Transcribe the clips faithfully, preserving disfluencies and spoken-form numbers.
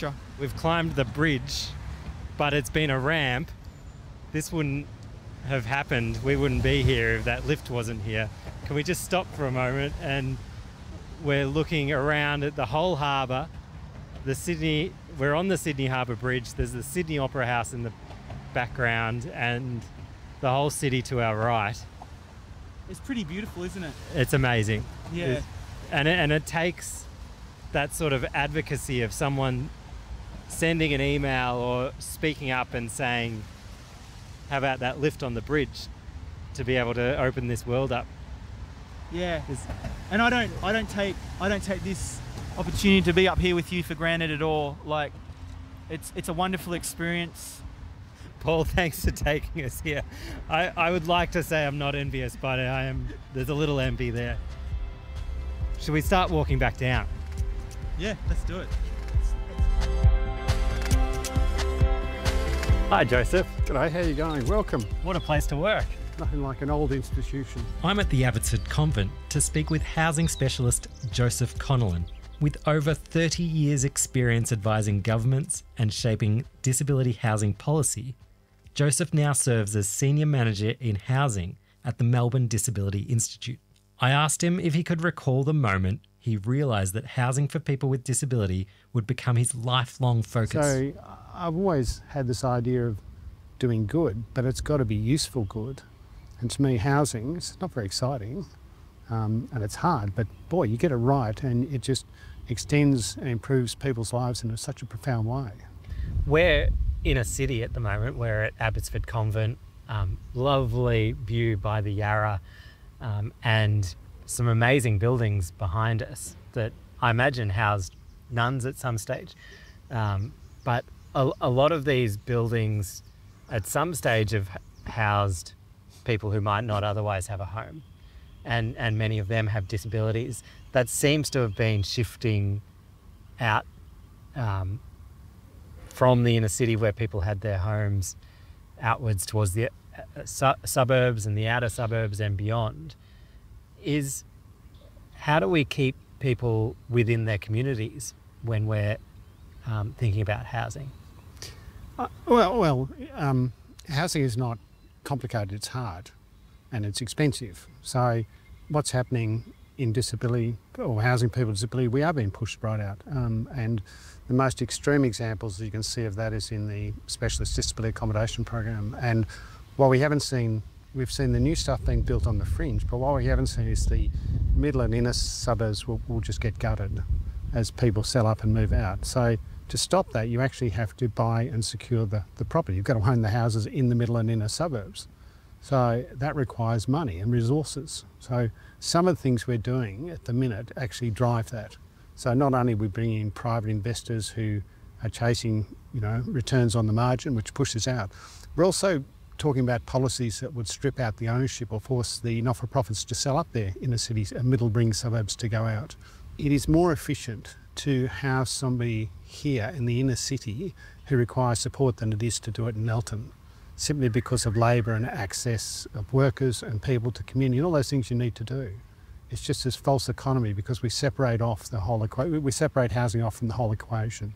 future. We've climbed the bridge, but it's been a ramp. This wouldn't have happened. We wouldn't be here if that lift wasn't here. Can we just stop for a moment? And we're looking around at the whole harbour. The Sydney, we're on the Sydney Harbour Bridge. There's the Sydney Opera House in the background and the whole city to our right. It's pretty beautiful, isn't it? It's amazing. Yeah. It's, and, it, and it takes that sort of advocacy of someone sending an email or speaking up and saying, how about that lift on the bridge, to be able to open this world up. Yeah. And I don't I don't take I don't take this opportunity to be up here with you for granted at all. Like, it's it's a wonderful experience. Paul, thanks for taking us here. I, I would like to say I'm not envious, but I am. There's a little envy there. Should we start walking back down? Yeah, let's do it. Hi, Joseph. G'day, how you going? Welcome. What a place to work. Nothing like an old institution. I'm at the Abbotsford Convent to speak with housing specialist Joseph Connellan. With over thirty years' experience advising governments and shaping disability housing policy, Joseph now serves as Senior Manager in Housing at the Melbourne Disability Institute. I asked him if he could recall the moment he realised that housing for people with disability would become his lifelong focus. So I've always had this idea of doing good, but it's got to be useful good. And to me, housing is not very exciting, um, and it's hard, but boy, you get it right and it just extends and improves people's lives in such a profound way. We're in a city at the moment. We're at Abbotsford Convent, um, lovely view by the Yarra, um, and some amazing buildings behind us that I imagine housed nuns at some stage. Um, but a, a lot of these buildings at some stage have housed people who might not otherwise have a home. And, and many of them have disabilities. That seems to have been shifting out um, from the inner city where people had their homes outwards towards the uh, su- suburbs and the outer suburbs and beyond. Is how do we keep people within their communities when we're um, thinking about housing? Uh, well, well um, housing is not complicated, it's hard and it's expensive. So what's happening in disability or housing people with disability, we are being pushed right out. Um, and the most extreme examples that you can see of that is in the Specialist Disability Accommodation Program. And while we haven't seen, we've seen the new stuff being built on the fringe, but what we haven't seen is the middle and inner suburbs will, will just get gutted as people sell up and move out. So to stop that, you actually have to buy and secure the, the property. You've got to own the houses in the middle and inner suburbs. So that requires money and resources. So some of the things we're doing at the minute actually drive that. So not only are we bringing in private investors who are chasing, you know, returns on the margin, which pushes out, we're also talking about policies that would strip out the ownership or force the not-for-profits to sell up their inner cities and middle-ring suburbs to go out. It is more efficient to house somebody here in the inner city who requires support than it is to do it in Elton, simply because of labour and access of workers and people to community and all those things you need to do. It's just this false economy because we separate off the whole equa- we separate housing off from the whole equation.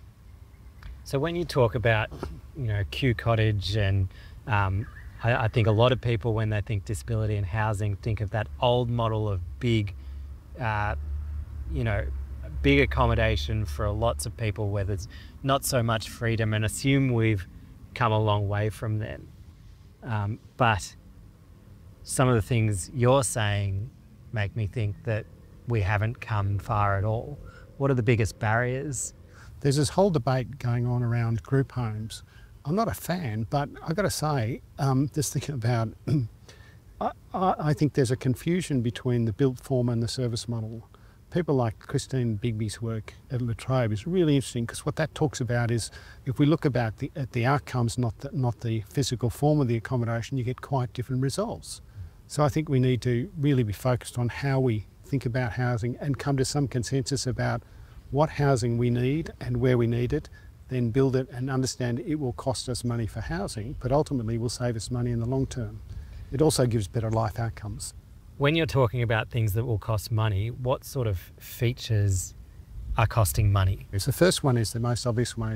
So when you talk about, you know, Kew Cottage and um, I, I think a lot of people when they think disability and housing think of that old model of big, uh, you know, big accommodation for lots of people where there's not so much freedom, and assume we've come a long way from then. Um, but some of the things you're saying make me think that we haven't come far at all. What are the biggest barriers? There's this whole debate going on around group homes. I'm not a fan, but I've got to say, um, just thinking about, I, I, I think there's a confusion between the built form and the service model. People like Christine Bigby's work at La Trobe is really interesting because what that talks about is if we look about the, at the outcomes, not the, not the physical form of the accommodation, you get quite different results. So I think we need to really be focused on how we think about housing and come to some consensus about what housing we need and where we need it, then build it and understand it will cost us money for housing, but ultimately will save us money in the long term. It also gives better life outcomes. When you're talking about things that will cost money, what sort of features are costing money? So the first one is the most obvious one.